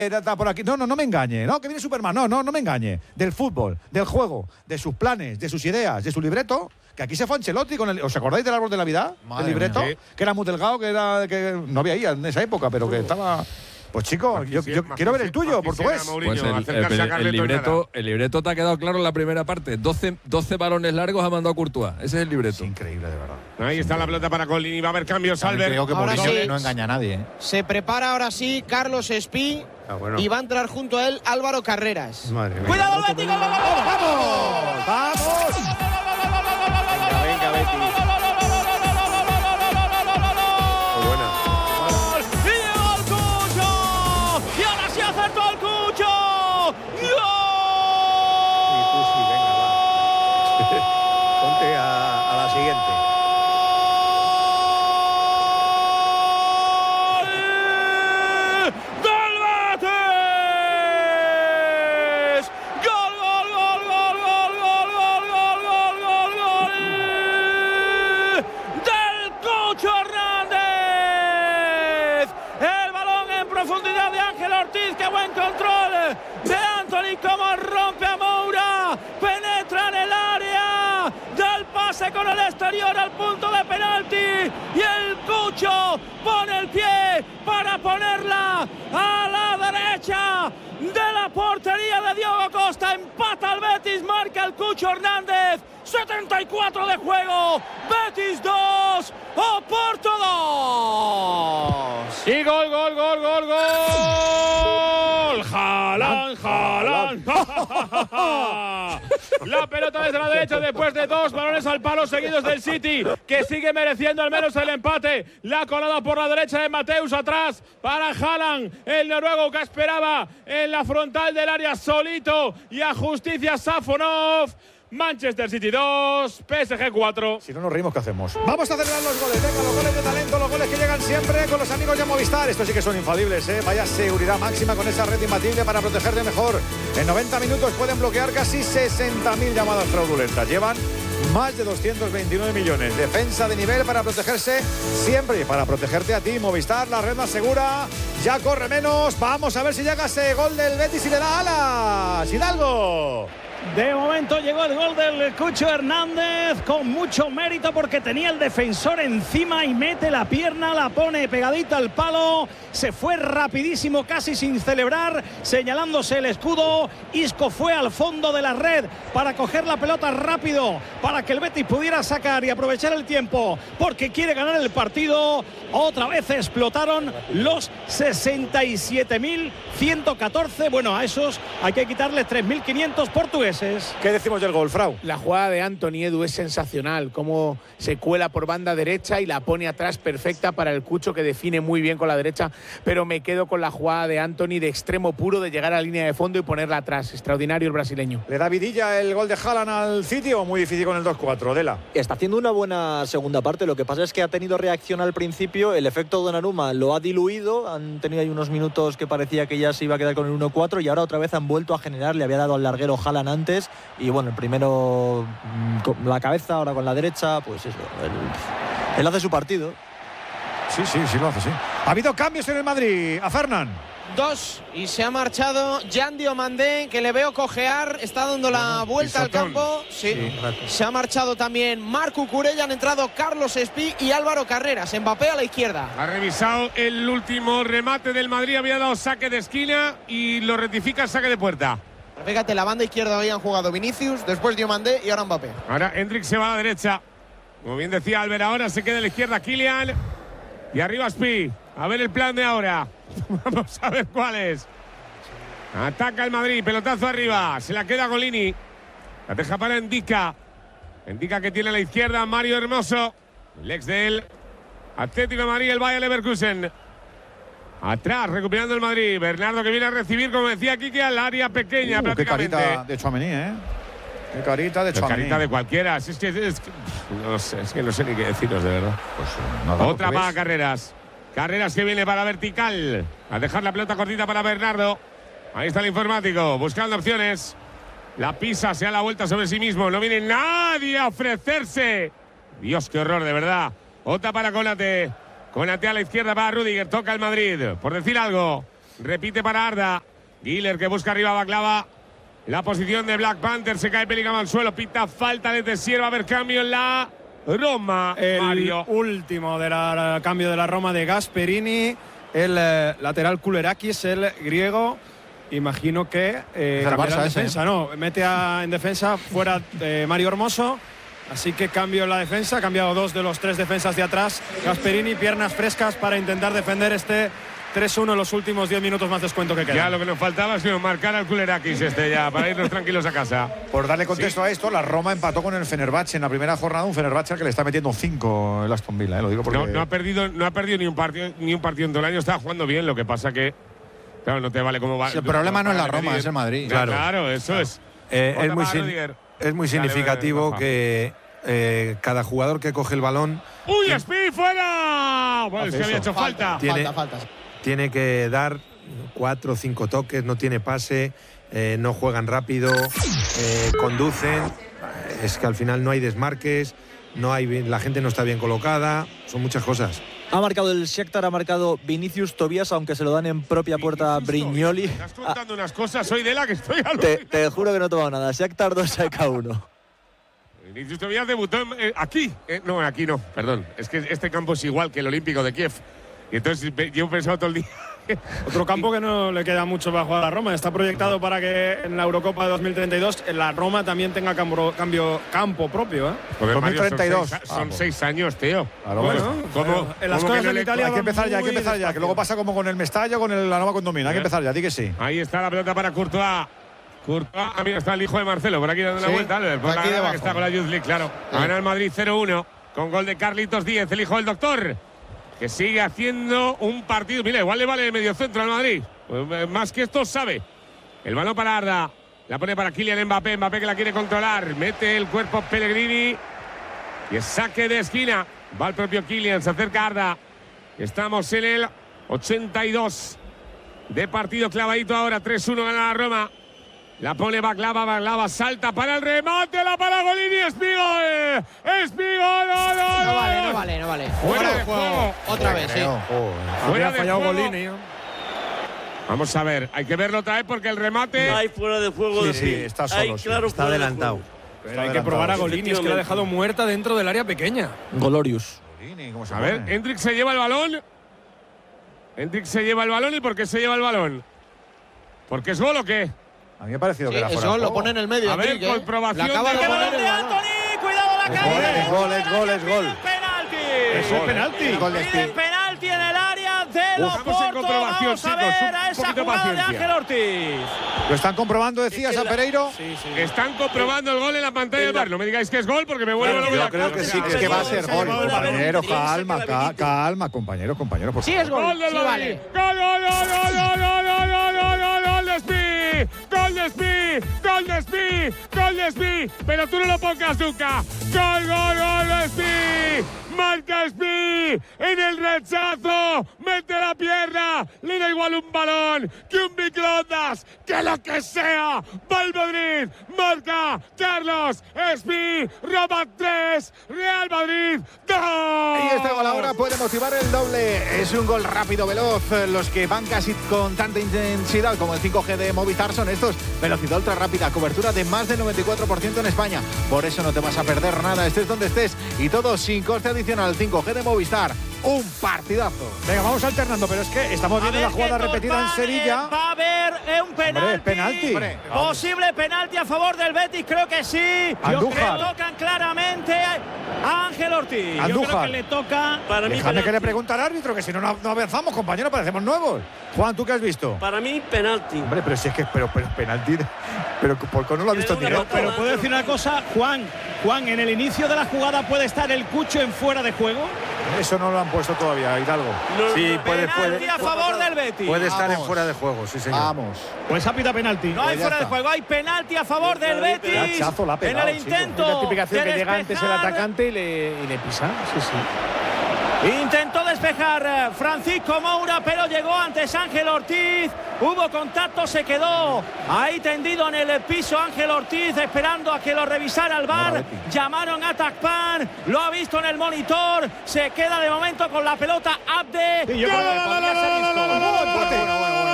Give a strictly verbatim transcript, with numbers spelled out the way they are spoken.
Está por aquí. No, no, no me engañe. No, que viene Superman. No, no, no me engañe. Del fútbol, del juego, de sus planes, de sus ideas, de su libreto. Que aquí se fue Ancelotti con el. ¿Os acordáis del árbol de Navidad? Madre el libreto. Mía, sí. Que era muy delgado, que era. Que no había ahí en esa época, pero que estaba. Pues chicos, yo, yo quiero ver el tuyo, portugués. Pues el, el, el, el, libreto, el libreto te ha quedado claro en la primera parte. doce, doce balones largos ha mandado Courtois. Ese es el libreto. Es increíble, de verdad. Ahí está la pelota para Colini. Va a haber cambios, Albert. Creo que ahora Mourinho sí. no engaña a nadie. ¿eh? Se prepara ahora sí Carlos Espí. Ah, bueno. Y va a entrar junto a él Álvaro Carreras. Madre mía. ¡Cuidado, el Betis! ¡Vamos! ¡Vamos! ¡Vamos! Venga, venga, Betis. Con el exterior al punto de penalti y el Cucho pone el pie para ponerla a la derecha de la portería de Diogo Costa. Empata el Betis, marca el Cucho Hernández. setenta y cuatro de juego, Betis dos, Oporto dos. Y gol, gol, gol, gol, gol. Haaland, Haaland. La pelota desde la derecha después de dos balones al palo seguidos del City, que sigue mereciendo al menos el empate. La colada por la derecha de Mateus atrás para Haaland, el noruego que esperaba en la frontal del área solito y a justicia Safonov. Manchester City dos, P S G cuatro. Si no nos reímos, ¿qué hacemos? Vamos a celebrar los goles. Venga, los goles de talento, los goles que llegan siempre con los amigos de Movistar. Estos sí que son infalibles, ¿eh? Vaya seguridad máxima con esa red imbatible para protegerte mejor. En noventa minutos pueden bloquear casi sesenta mil llamadas fraudulentas. Llevan más de doscientos veintinueve millones. Defensa de nivel para protegerse siempre y para protegerte a ti. Movistar, la red más segura. Ya corre menos. Vamos a ver si llega ese gol del Betis y le da alas. Hidalgo. De momento llegó el gol del Cucho Hernández con mucho mérito porque tenía el defensor encima y mete la pierna, la pone pegadita al palo. Se fue rapidísimo, casi sin celebrar, señalándose el escudo. Isco fue al fondo de la red para coger la pelota rápido, para que el Betis pudiera sacar y aprovechar el tiempo, porque quiere ganar el partido. Otra vez explotaron los sesenta y siete mil ciento catorce. Bueno, a esos hay que quitarles tres mil quinientos portugueses. ¿Qué decimos del gol, Frau? La jugada de Anthony Edu es sensacional, cómo se cuela por banda derecha y la pone atrás perfecta para el Cucho, que define muy bien con la derecha, pero me quedo con la jugada de Anthony de extremo puro, de llegar a la línea de fondo y ponerla atrás. Extraordinario el brasileño. ¿Le da vidilla el gol de Haaland al City o muy difícil con el dos cuatro? Dela. Está haciendo una buena segunda parte, lo que pasa es que ha tenido reacción al principio, el efecto Donnarumma lo ha diluido, han tenido ahí unos minutos que parecía que ya se iba a quedar con el uno cuatro y ahora otra vez han vuelto a generar, le había dado al larguero Haaland antes y bueno, el primero con la cabeza, ahora con la derecha, pues eso, él, él hace su partido. Sí, sí, sí lo hace, sí. Ha habido cambios en el Madrid, a Fernán. Dos, y se ha marchado Jan Diomandé, que le veo cojear, está dando la vuelta al campo. Sí. Sí, se ha marchado también Marc Cucurella, han entrado Carlos Espí y Álvaro Carreras. Mbappé a la izquierda. Ha revisado el último remate del Madrid, había dado saque de esquina y lo rectifica saque de puerta. Fíjate, la banda izquierda habían jugado Vinicius, después Diomandé y ahora Mbappé. Ahora Hendrik se va a la derecha. Como bien decía Albert, ahora se queda a la izquierda Kylian. Y arriba Espí. A ver el plan de ahora. Vamos a ver cuál es. Ataca el Madrid, pelotazo arriba. Se la queda Golini. La deja para Endika. Endika que tiene a la izquierda Mario Hermoso. El ex de él. Atlético de Madrid, el Bayer Leverkusen. Atrás, recuperando el Madrid. Bernardo que viene a recibir, como decía Quique, al área pequeña uh, prácticamente. Qué carita de Tchouaméni, ¿eh? Qué carita de Tchouaméni. Qué carita de cualquiera. Es que, es, que, no sé, es que no sé ni qué deciros, de verdad. Pues, nada, otra para Carreras. Carreras que viene para vertical. A dejar la pelota cortita para Bernardo. Ahí está el informático, buscando opciones. La pisa, se da la vuelta sobre sí mismo. No viene nadie a ofrecerse. Dios, qué horror, de verdad. Otra para Konate. Konate a la izquierda para Rüdiger. Toca el Madrid. Por decir algo. Repite para Arda. Guiller que busca arriba a Baklava. La posición de Black Panther. Se cae Bellingham al suelo. Pita falta de Tessier. Va a haber cambio en la Roma. El Mario. último de la cambio de la Roma de Gasperini. El eh, lateral Kulerakis, el griego. Imagino que eh, el Barça en ese, defensa, no, mete a, en defensa fuera de Mario Hermoso. Así que cambio en la defensa, ha cambiado dos de los tres defensas de atrás. Gasperini, piernas frescas para intentar defender este tres uno en los últimos diez minutos más descuento que queda. Ya lo que nos faltaba es marcar al Kulerakis este ya, para irnos tranquilos a casa. Por darle contexto Sí. a esto, la Roma empató con el Fenerbahce en la primera jornada, un Fenerbahce al que le está metiendo cinco el Aston Villa, ¿eh? Lo digo porque… No, no ha perdido, no ha perdido ni un partido ni un partido en todo el año, estaba jugando bien, lo que pasa que claro, no te vale como va. Sí, el problema no es la Roma, es el Madrid. Claro, claro eso claro. es. Eh, es, muy para sin- Rudiger. es muy Dale, significativo Rafa. que eh, cada jugador que coge el balón ¡Uy, Speed fuera! Bueno, es que Hace había eso. hecho falta. Tiene- Falta, falta. tiene que dar cuatro o cinco toques, no tiene pase, eh, no juegan rápido, eh, conducen. Es que al final no hay desmarques, no hay, bien- la gente no está bien colocada, son muchas cosas. Ha marcado el Shakhtar, ha marcado Vinicius Tobias, aunque se lo dan en propia puerta a Brignoli. Me estás contando unas cosas, soy de la que estoy al Te, te juro que no he tomado nada. Shakhtar dos, Shakhtar uno. Vinicius Tobias debutó en- eh, aquí. Eh, no, aquí no, perdón. Es que este campo es igual que el Olímpico de Kiev. Y entonces pe- yo he pensado todo el día. Otro campo que no le queda mucho para jugar a la Roma. Está proyectado para que en la Eurocopa de dos mil treinta y dos la Roma también tenga campo, cambio, campo propio. ¿eh? Joder, Mario, dos mil treinta y dos. Son, seis, son Ah, pues. seis años, tío. Claro, Bueno, bueno. ¿Cómo, en las cómo cosas que no en le- Italia Hay que empezar ya, hay que muy empezar ya, que despacio. luego pasa como con el Mestalla, con el, la Nova Condomina. Hay que ¿Eh? empezar ya, di que sí. Ahí está la pelota para Courtois. Courtois, ah, mira, está el hijo de Marcelo, por aquí dando una Sí, vuelta, Albert, por aquí la grada debajo. que está con la Youth League, claro. Gana el Madrid cero uno, con gol de Carlitos Díez, el hijo del doctor, que sigue haciendo un partido. Mira, igual le vale el medio centro al Madrid. Pues, más que esto sabe. El balón para Arda, la pone para Kylian Mbappé, Mbappé que la quiere controlar, mete el cuerpo Pellegrini y es saque de esquina. Va el propio Kylian, se acerca Arda. Estamos en el ochenta y dos de partido clavadito ahora, tres uno gana la Roma. La pone Baklava, Baklava salta para el remate, la para Golini, Espigol. Espigol, no, no, No vale, no vale, no vale. Fuera de juego. Otra vez, sí. Fuera Había de fallado juego. Golini. ¿eh? Vamos a ver, hay que verlo otra vez porque el remate. No hay fuera de juego Sí, de sí, Pi. está solo, Hay sí. claro Está fuera de adelantado. juego. Pero hay que probar a Golini, es que lo ha dejado muerta dentro del área pequeña. Golorius. ¿Cómo se A ver, pone? Hendrik se lleva el balón. Hendrik se lleva el balón. ¿Y por qué se lleva el balón? ¿Porque es gol o qué? A mí me ha parecido Sí, que era fuera eso de lo juego. pone en el medio. A ver, Enrique, ¿eh? comprobación Le acaba de de gol. poner el de balón. Anthony, cuidado la Es caída. gol, es gol, es gol, es gol. Penalti. Eso es penalti. El gol de Piden Speed. penalti en el área de Uf, Loporto. estamos en comprobación, Vamos a chicos, ver un a esa poquito de jugada de paciencia. Ángel Ortiz. ¿Lo están comprobando, decías, a Pereiro? Sí, sí. Están comprobando el gol en la pantalla del bar. No me digáis que es gol porque me vuelvo Yo loco. creo que sí, Es que que va a sí. ser se gol. llevó la Compañeros, Benítez, calma, saca la ca- Benítez. calma, compañeros, compañeros. Por Sí favor. es gol, Gol del sí Madrid. vale. Gol, gol, gol, gol, gol, gol, gol, gol, gol, gol, gol de Speed. Gol de Speed. Gol de Speed. Gol de Speed. Pero tú no lo pongas nunca. Gol, gol, gol de Speed. Marca Speed en el rechazo. Mete la pierna. Le da igual un balón que un microondas. Que lo que sea. Va el Madrid. Marca Carlos Speed. Roma tres. Real Madrid dos. Y este gol ahora puede motivar el doble. Es un gol rápido, veloz. Los que van casi con tanta intensidad como el cinco G de Movistar son estos. Velocidad ultra rápida, cobertura de más del noventa y cuatro por ciento en España. Por eso no te vas a perder nada, estés donde estés. Y todo sin coste adicional. cinco G de Movistar. Un partidazo. Venga, vamos alternando, pero es que estamos A viendo ver la jugada que repetida en Torpan, Sevilla. eh, Va a haber eh, un penalti. Hombre, es penalti. Hombre, Posible penalti a favor del Betis, creo que sí. Andújar. Le tocan claramente a Ángel Ortiz. Andújar. Yo creo que le toca. Para mí, Déjame que penalti. le pregunte al árbitro, que si no, no no avanzamos, compañero, parecemos nuevos. Juan, ¿tú qué has visto? Para mí, penalti. Hombre, pero si es que pero, pero penalti. Pero ¿por qué no lo ha visto en Tiene una directo? Pero puedo decir una cosa, Juan. Juan, en el inicio de la jugada puede estar el Cucho en fuera de juego. Eso no lo han puesto todavía, Hidalgo. No, Sí, no, puede, Penalti puede, a favor del Betis. puede estar en Vamos. fuera de juego, sí señor. Vamos. Pues ha pita penalti. No hay Pues ya fuera de está. juego, hay penalti a favor del Penalti, Betis. penalti. Hachazo la ha En pegado, el chico. intento. La tipificación de que llega antes el despejar. atacante y le, y le pisa. Sí, sí. Intentó despejar eh, Francisco Moura, pero llegó antes Ángel Ortiz. Hubo contacto, se quedó ahí tendido en el piso Ángel Ortiz, esperando a que lo revisara el V A R. Llamaron a Tacpan, lo ha visto en el monitor. Se queda de momento con la pelota Abde. Sí, yo creo que podría ser esto.